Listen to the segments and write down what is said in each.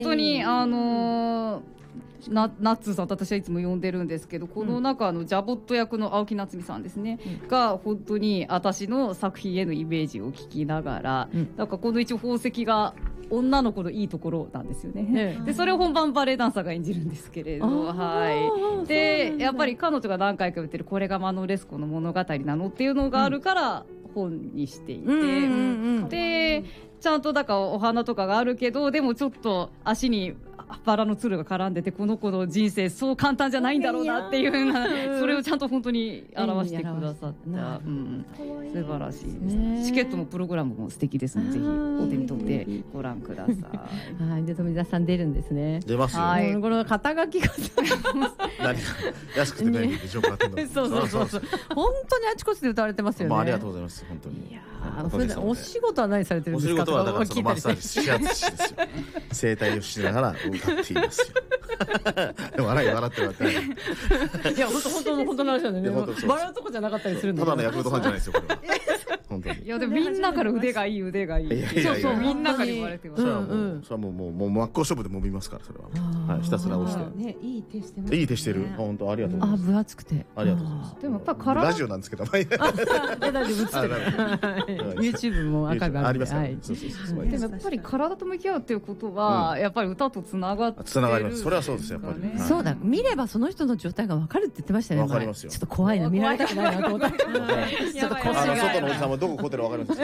当にナッツーさんと私はいつも呼んでるんですけど、この中のジャボット役の青木夏美さんですね、が本当に私の作品へのイメージを聞きながら、なんかこの一応宝石が女の子のいいところなんですよね、でそれを本番バレエダンサーが演じるんですけれど、はい、でやっぱり彼女が何回か言ってるこれがマノレスコの物語なのっていうのがあるから本にしていて、でちゃんとだからお花とかがあるけど、でもちょっと足にバラのつるが絡んでて、この子の人生そう簡単じゃないんだろうなっていう風な、それをちゃんと本当に表してくださった、素晴らしいですね。チケットのプログラムも素敵ですので、ぜひお手に取ってご覧ください。 はい、で富田さん出るんですね。 出ますよ。 はい、この肩書きが何か安くて便利でしょうか。 そう本当にあちこちで歌われてますよね。 ありがとうございます本当に。 いや普段お仕事は何されてるんですか。 お仕事はだからそのマッサージ指圧師ですよ。整体をしながら歌っていますよ。でも笑ってるわけない。 いや本当の話なんでね。笑うとこじゃなかったりするんで。 ただのヤクルトファンじゃないですよこれは。本当に。 いやでもみんなから腕がいい。そうみんなから言われてます。 それはもう真っ向勝負で揉みますから、それは。はい、ひたすら押して。 ね、いい手してます。 いい手してる。本当ありがとうございます。 分厚くて。 ありがとうございます。 でもやっぱ体ラジオなんですけど。 大丈夫映ってる。YouTube もアーカイブありますから。でもやっぱり体と向き合うっていうことはやっぱり歌とつながってる。 つながります。それはそうですやっぱり。 そうだ、見ればその人の状態が分かるって言ってましたね。 分かりますよ。 ちょっと怖いな、見られたくないなと思った。ちょっと腰が。 外のおじさんはどここってる分かり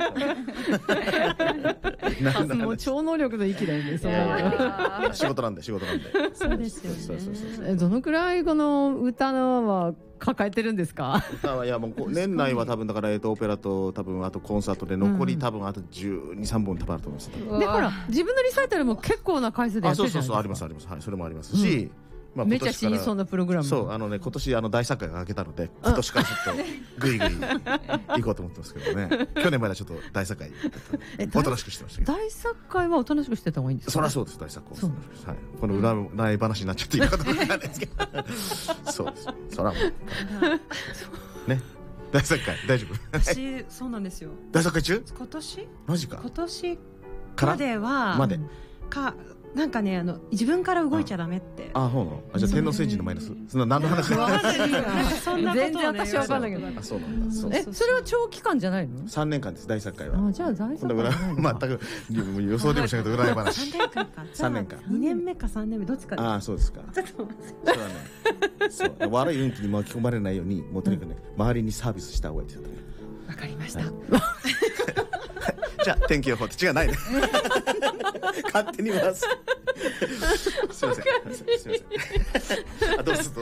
ます。 もう超能力の域だよね。 仕事なんで。 そうですよね。 どのくらいこの歌は抱えてるんですか。 歌はいやもう年内は多分だからオペラと多分あとコンサートで残り多分あと12、13本多分あると思います。 でほら自分のリサイタルも結構な回数でやってるじゃないですか。 そうありますはい、それもありますし。 めっちゃ死にそうなプログラム。 そう今年大作会が開けたので今年からちょっとグイグイ行こうと思ってますけどね。去年まではちょっと大作会おとなしくしてましたけど。 大作会はおとなしくしてた方がいいんですか。 そりゃそうです。大作会はいこの占い話になっちゃっていいかと思ったんですけど。そうです。そらもうね大作会大丈夫。 私そうなんですよ。 大作会中？ 今年？ マジか。 今年まではなんかね自分から動いちゃダメって。 あ、そうなの。じゃあ天皇星人のマイナス。そんな何の話？ 全然私わかんないけど。 あ、そうなんだ。 それは長期間じゃないの ？3年間です大作会は。 あ、じゃあ大作会。 全く予想でもしないと占い話。3年間。 2年目か3年目どっちか。 あ、そうですか。ちょっとそうだね。悪い運気に巻き込まれないようにもうとにかくね周りにサービスした方がいいですよね。 わかりました。 じゃあ天気予報って違うないね。勝手に回す。すいません。あ、どうぞ。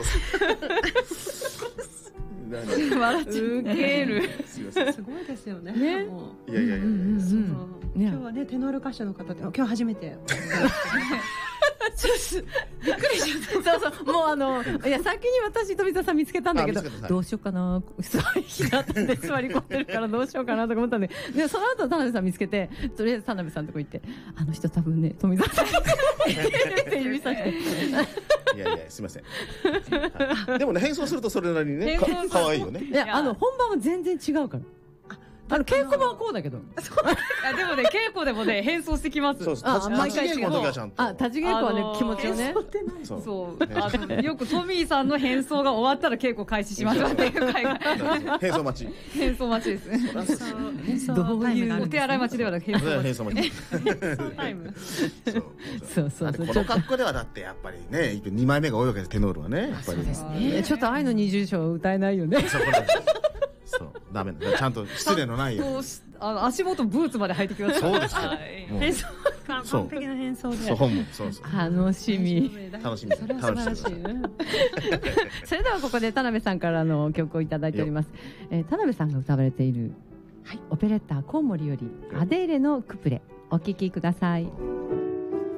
笑っちゃう。ウケる。 すごいですよね。 いや。 今日はねテノール歌手の方で今日初めて。びっくりしちゃった。 そうもういや先に私富田さん見つけたんだけどどうしようかな座り日だったんで座り込んでるからどうしようかなとか思ったんでその後田辺さん見つけてとりあえず田辺さんとこ行ってあの人多分ね富田さんって指さしていやすいません。でもね変装するとそれなりにね可愛いよね。 いや本番は全然違うから。稽古場はこうだけど。 でもね稽古でもね変装してきます。 毎回違う。立ち稽古はね気持ちをね。 そうよくトミーさんの変装が終わったら稽古開始しますっていう会が。 変装待ち。 変装待ちですね。どういうお手洗い待ちではなく変装待ち。タイム。 そう。 この格好ではだってやっぱりね2枚目が多いわけですテノールはねやっぱり。 ちょっと愛の二重唱歌えないよね。 そうダメだ。ちゃんと失礼のないように足元ブーツまで履いてきます。 そうですよ。 変装完璧な変装で。 楽しみ。 それは素晴らしいね。 それではここで田辺さんからの曲をいただいております。田辺さんが歌われているオペレッタコウモリよりアデーレのクプレお聴きください。